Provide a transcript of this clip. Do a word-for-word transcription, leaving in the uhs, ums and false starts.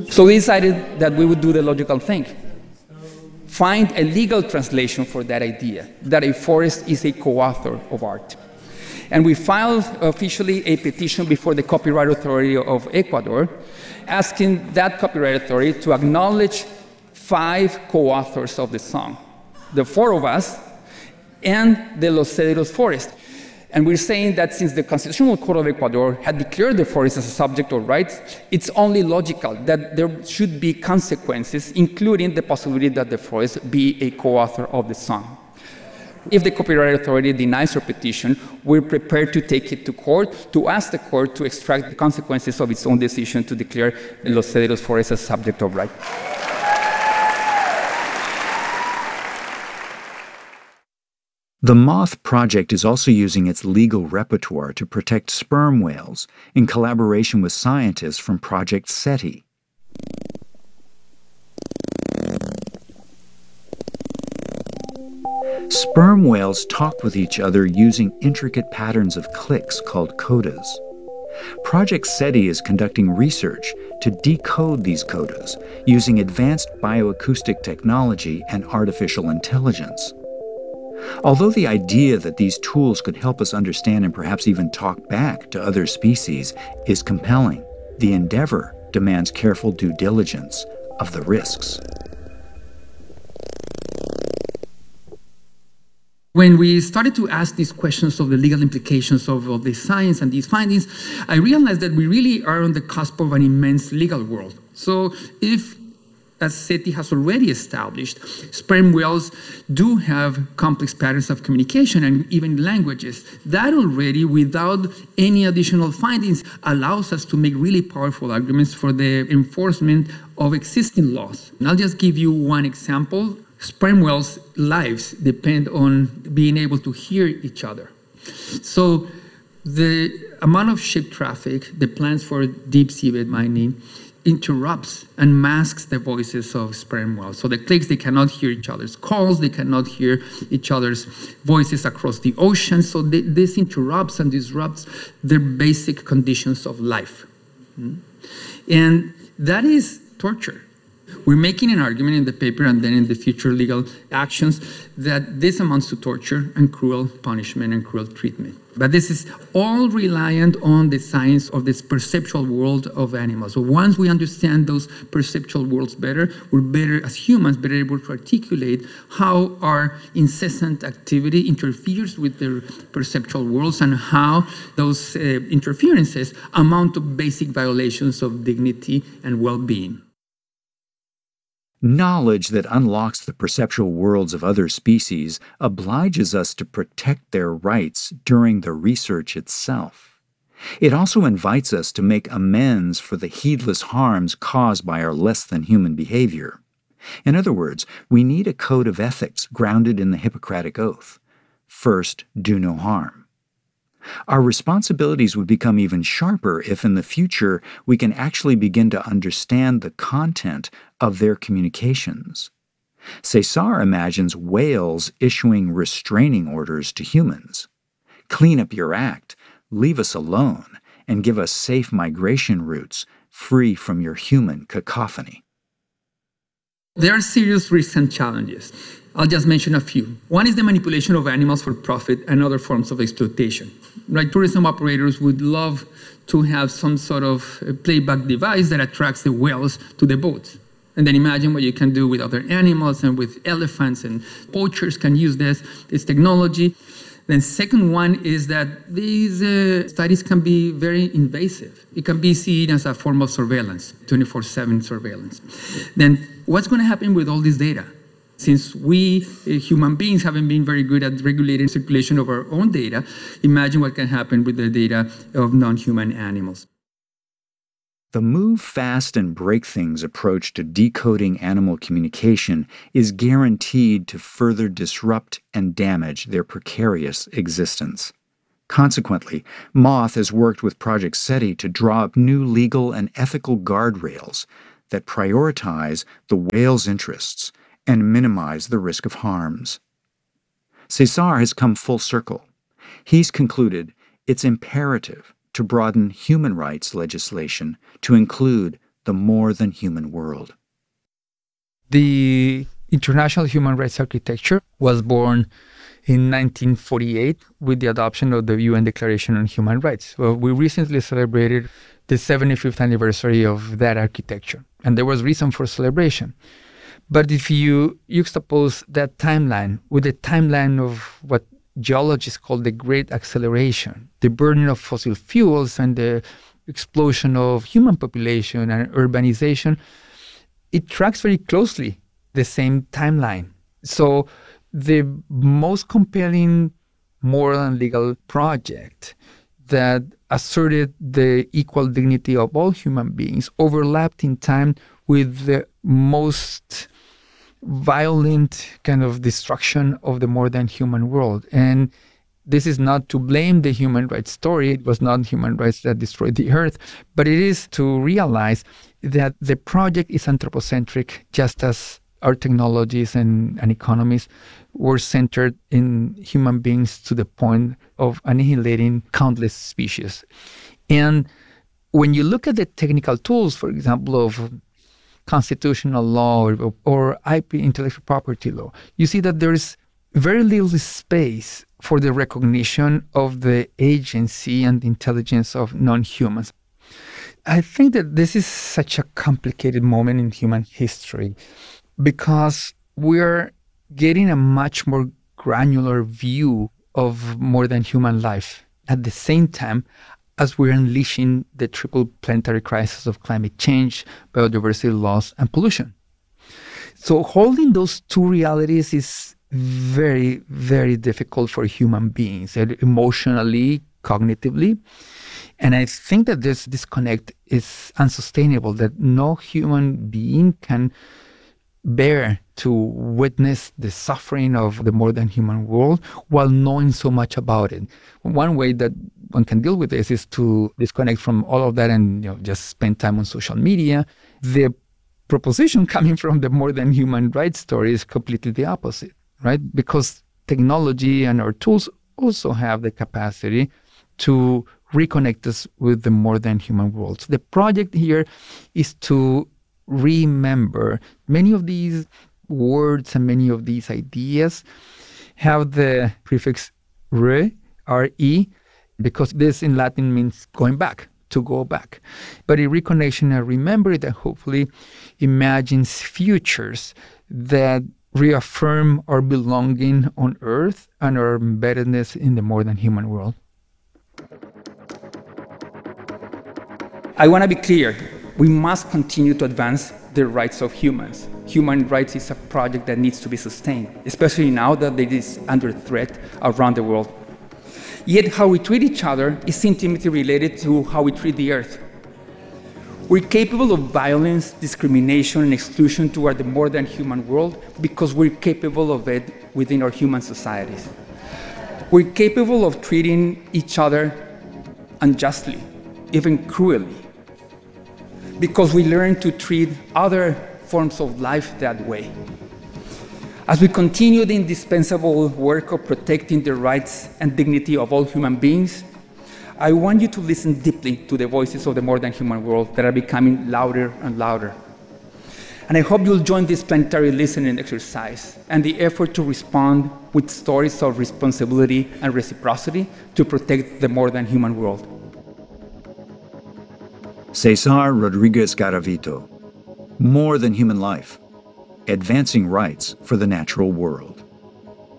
So we decided that we would do the logical thing. Find a legal translation for that idea, that a forest is a co-author of art. And we filed officially a petition before the Copyright Authority of Ecuador, asking that copyright authority to acknowledge five co-authors of the song, the four of us and the Los Cedros Forest. And we're saying that since the Constitutional Court of Ecuador had declared the forest as a subject of rights, it's only logical that there should be consequences, including the possibility that the forest be a co-author of the song. If the Copyright Authority denies our petition, we're prepared to take it to court, to ask the court to extract the consequences of its own decision to declare Los Cedros Forest as a subject of right. The Moth Project is also using its legal repertoire to protect sperm whales in collaboration with scientists from Project SETI. Sperm whales talk with each other using intricate patterns of clicks called codas. Project SETI is conducting research to decode these codas using advanced bioacoustic technology and artificial intelligence. Although the idea that these tools could help us understand and perhaps even talk back to other species is compelling, the endeavor demands careful due diligence of the risks. When we started to ask these questions of the legal implications of, of this science and these findings, I realized that we really are on the cusp of an immense legal world. So if, as SETI has already established, sperm whales do have complex patterns of communication and even languages, that already, without any additional findings, allows us to make really powerful arguments for the enforcement of existing laws. And I'll just give you one example. Sperm whales' lives depend on being able to hear each other. So the amount of ship traffic, the plans for deep seabed mining, interrupts and masks the voices of sperm whales. So the clicks, they cannot hear each other's calls, they cannot hear each other's voices across the ocean. So they, this interrupts and disrupts their basic conditions of life. And that is torture. We're making an argument in the paper and then in the future legal actions that this amounts to torture and cruel punishment and cruel treatment. But this is all reliant on the science of this perceptual world of animals. So once we understand those perceptual worlds better, we're better as humans, better able to articulate how our incessant activity interferes with their perceptual worlds and how those uh, interferences amount to basic violations of dignity and well-being. Knowledge that unlocks the perceptual worlds of other species obliges us to protect their rights during the research itself. It also invites us to make amends for the heedless harms caused by our less-than-human behavior. In other words, we need a code of ethics grounded in the Hippocratic Oath. First, do no harm. Our responsibilities would become even sharper if in the future we can actually begin to understand the content of their communications. Cesar imagines whales issuing restraining orders to humans. Clean up your act, leave us alone, and give us safe migration routes free from your human cacophony. There are serious risks and challenges. I'll just mention a few. One is the manipulation of animals for profit and other forms of exploitation. Right? Tourism operators would love to have some sort of playback device that attracts the whales to the boats. And then imagine what you can do with other animals and with elephants, and poachers can use this, this technology. Then second one is that these uh, studies can be very invasive. It can be seen as a form of surveillance, twenty-four seven surveillance. Then what's going to happen with all this data? Since we uh, human beings haven't been very good at regulating circulation of our own data, imagine what can happen with the data of non-human animals. The move fast and break things approach to decoding animal communication is guaranteed to further disrupt and damage their precarious existence. Consequently, Moth has worked with Project SETI to draw up new legal and ethical guardrails that prioritize the whale's interests and minimize the risk of harms. Cesar has come full circle. He's concluded it's imperative to broaden human rights legislation to include the the more than human world. The International Human Rights Architecture was born in nineteen forty-eight with the adoption of the U N Declaration on Human Rights. Well, we recently celebrated the seventy-fifth anniversary of that architecture, and there was reason for celebration. But if you juxtapose that timeline with the timeline of what geologists call the Great Acceleration, the burning of fossil fuels and the explosion of human population and urbanization, it tracks very closely the same timeline. So the most compelling moral and legal project that asserted the equal dignity of all human beings overlapped in time with the most violent kind of destruction of the more than human world. And this is not to blame the human rights story. It was not human rights that destroyed the earth, but it is to realize that the project is anthropocentric, just as our technologies and, and economies were centered in human beings to the point of annihilating countless species. And when you look at the technical tools, for example, of constitutional law or, or I P, intellectual property law, you see that there is very little space for the recognition of the agency and intelligence of non-humans. I think that this is such a complicated moment in human history because we're getting a much more granular view of more than human life at the same time as we're unleashing the triple planetary crisis of climate change, biodiversity loss, and pollution. So holding those two realities is very, very difficult for human beings, emotionally, cognitively. And I think that this disconnect is unsustainable, that no human being can bear to witness the suffering of the more than human world while knowing so much about it. One way that one can deal with this is to disconnect from all of that and, you know, just spend time on social media. The proposition coming from the more than human rights story is completely the opposite, right? Because technology and our tools also have the capacity to reconnect us with the more than human world. So the project here is to remember many of these words and many of these ideas have the prefix re, R-E, because this in Latin means going back, to go back. But a reconnection and remember that hopefully imagines futures that reaffirm our belonging on Earth and our embeddedness in the more than human world. I want to be clear. We must continue to advance the rights of humans. Human rights is a project that needs to be sustained, especially now that it is under threat around the world. Yet how we treat each other is intimately related to how we treat the earth. We're capable of violence, discrimination, and exclusion toward the more than human world because we're capable of it within our human societies. We're capable of treating each other unjustly, even cruelly, because we learn to treat other forms of life that way. As we continue the indispensable work of protecting the rights and dignity of all human beings, I want you to listen deeply to the voices of the more than human world that are becoming louder and louder. And I hope you'll join this planetary listening exercise and the effort to respond with stories of responsibility and reciprocity to protect the more than human world. Cesar Rodriguez Garavito, More Than Human Life, Advancing Rights for the Natural World.